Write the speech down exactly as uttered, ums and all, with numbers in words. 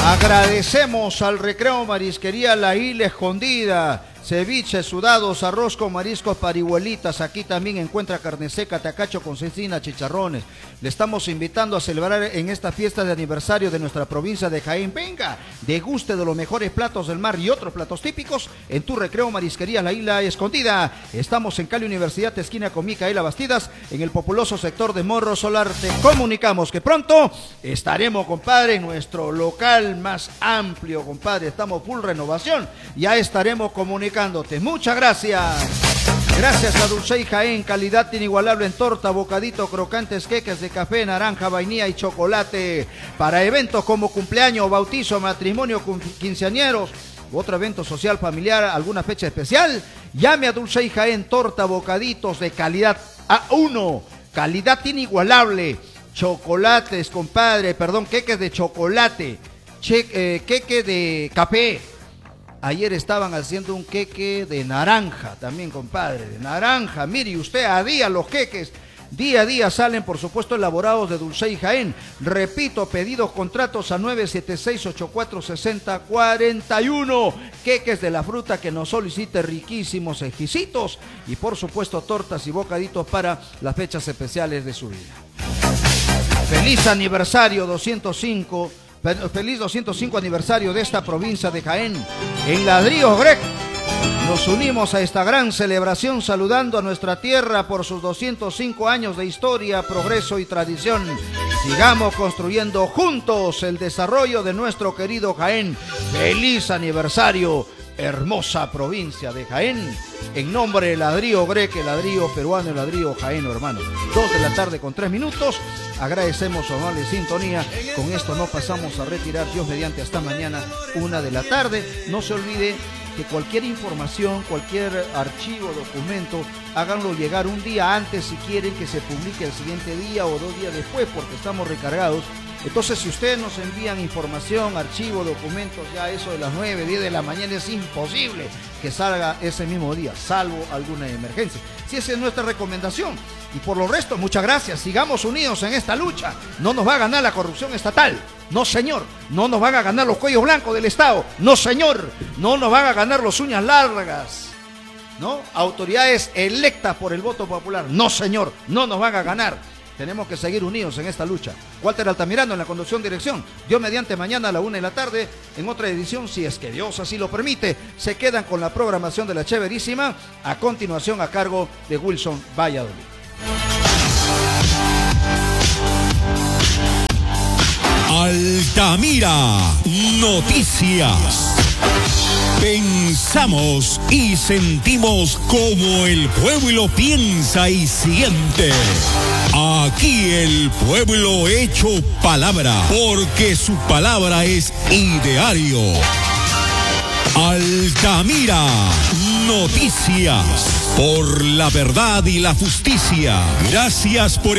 Agradecemos al Recreo Marisquería La Isla Escondida. Ceviche, sudados, arroz con mariscos, parihuelitas. Aquí también encuentra carne seca, tacacho con cecina, chicharrones. Le estamos invitando a celebrar en esta fiesta de aniversario de nuestra provincia de Jaén. Venga, deguste de los mejores platos del mar y otros platos típicos en tu Recreo Marisquería La Isla Escondida. Estamos en Cali Universidad, esquina con Micaela Bastidas, en el populoso sector de Morro Solar. Te comunicamos que pronto estaremos, compadre, en nuestro local más amplio, compadre. Estamos full renovación. Ya estaremos comunicando. Muchas gracias. Gracias a Dulcey Jaén, calidad inigualable en torta, bocadito, crocantes, queques de café, naranja, vainilla y chocolate. Para eventos como cumpleaños, bautizo, matrimonio, quinceañeros, otro evento social, familiar, alguna fecha especial, llame a Dulcey Jaén, torta, bocaditos de calidad A uno, calidad inigualable, chocolates, compadre, perdón, queques de chocolate, che, eh, queque de café. Ayer estaban haciendo un queque de naranja también, compadre, de naranja. Mire usted, a día los queques, día a día salen, por supuesto, elaborados de Dulcey Jaén. Repito, pedidos, contratos a nueve siete seis, ocho cuatro seis cero cuatro uno. Queques de la fruta que nos solicite, riquísimos, exquisitos. Y, por supuesto, tortas y bocaditos para las fechas especiales de su vida. Feliz aniversario doscientos cinco. Feliz doscientos cinco aniversario de esta provincia de Jaén. En Ladrillo Grec nos unimos a esta gran celebración saludando a nuestra tierra por sus doscientos cinco años de historia, progreso y tradición. Sigamos construyendo juntos el desarrollo de nuestro querido Jaén. Feliz aniversario, hermosa provincia de Jaén. En nombre de Ladrillo Grec, el ladrillo peruano, el ladrillo jaeno, hermano. Dos de la tarde con tres minutos. Agradecemos su amable sintonía. Con esto nos pasamos a retirar. Dios mediante, hasta mañana, una de la tarde. No se olvide que cualquier información, cualquier archivo, documento, háganlo llegar un día antes si quieren que se publique el siguiente día o dos días después, porque estamos recargados. Entonces, si ustedes nos envían información, archivo, documentos, ya eso de las nueve, diez de la mañana, es imposible que salga ese mismo día, salvo alguna emergencia. Si esa es nuestra recomendación. Y por lo resto, muchas gracias. Sigamos unidos en esta lucha. No nos va a ganar la corrupción estatal. No, señor. No nos van a ganar los cuellos blancos del Estado. No, señor. No nos van a ganar los uñas largas, ¿no? Autoridades electas por el voto popular. No, señor. No nos van a ganar. Tenemos que seguir unidos en esta lucha. Walter Altamirano en la conducción, dirección. Dios mediante, mañana a la una de la tarde, en otra edición, si es que Dios así lo permite. Se quedan con la programación de la Chéverísima, a continuación a cargo de Wilson Valladolid. Altamira Noticias. Pensamos y sentimos como el pueblo piensa y siente. Aquí el pueblo hecho palabra, porque su palabra es ideario. Altamira Noticias, por la verdad y la justicia. Gracias por